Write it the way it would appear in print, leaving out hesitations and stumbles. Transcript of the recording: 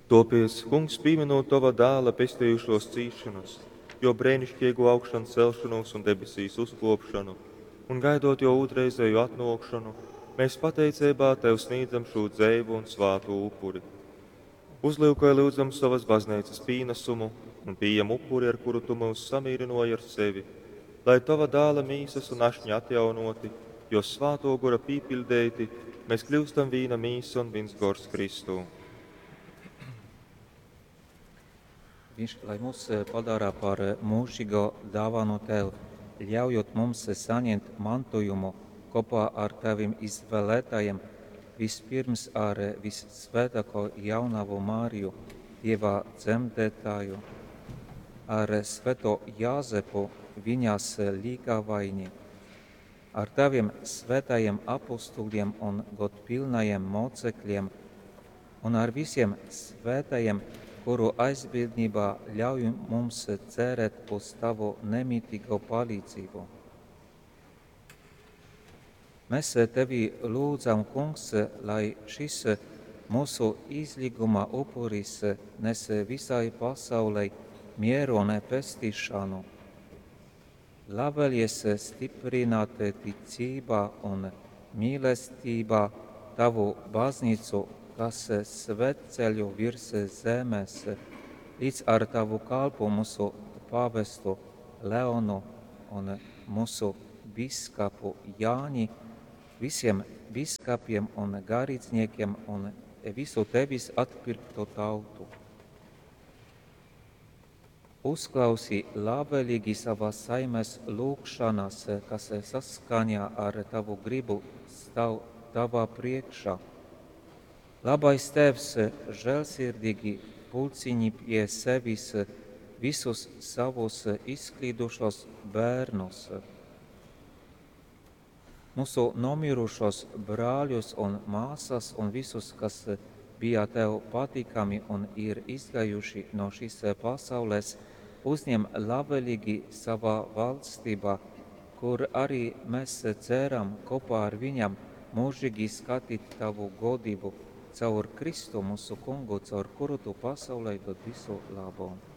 Topies, kungs, pieminot tava dēla pestījušos cīšanas, jo brēnišķīgu augšanu celšanos un debesīs uzkopšanu, un gaidot jo otrreizēju atnākšanu, mēs pateicībā tev sniedzam šo dzēvu un svātu upuri. Uzlūkoja lūdzam savas baznīcas pienesumu un pieejam upuri, ar kuru tu mūs samīrinoji ar sevi, lai tava dēla mīsas un ašņi atjaunoti, jo svāto gora pīpildēti, mēs kļūstam vīna mīsa un viens gors Kristū. Viņš, lai mūs padara par mūžīgo dāvanu tev, ļaujot mums saņemt mantojumu kopā ar taviem izvēlētājiem, vispirms ar vissvētāko jaunavu Mariju, Dieva dzemdētāju, ar svēto Jāzepu, viņas līgavaini, ar taviem svētajiem apostuļiem un godpilnajiem mocekļiem, un ar visiem svētajiem, kuru aizbildnībā ļauj mums cerēt uz tavu nemītīgo palīdzību. Mēs tevi lūdzam, kungs, lai šis mūsu izlīguma upuris nes visai pasaulei mieru un pestīšanu. Labvēlies stiprināt ticībā un mīlestībā tavu baznīcu, kas svētceļu virs zemes, līdz ar tavu kalpu mūsu pāvestu Leonu un mūsu biskapu Jāni, visiem biskapiem un garīdzniekiem un visu tevis atpirkto tautu. Uzklausī labvēlīgi savas saimes lūgšanas, kas saskaņā ar tavu gribu stāv tavā priekšā. Labais Tēvs, žēlsirdīgi pulcini pie sevis visus savus izklīdušos bērnus, mūsu nomirušos brāļus un māsas un visus, kas bija tev patīkami un ir izgājuši no šīs pasaules, uzņem labvēlīgi savā valstībā, kur arī mēs ceram kopā ar viņam mūžīgi skatīt tavu godību, caur Kristu mūsu kungu, caur kuru tu pasaulē dod visu labo.